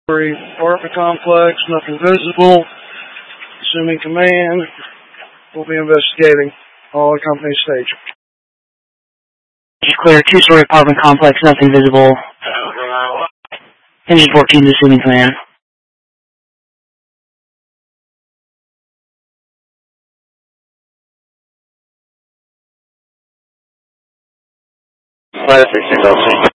Apartment complex, nothing visible. Assuming command. We'll be investigating all accompanied stage. Clear, two-story apartment complex, nothing visible. Engine 14 assuming command. Flight 16,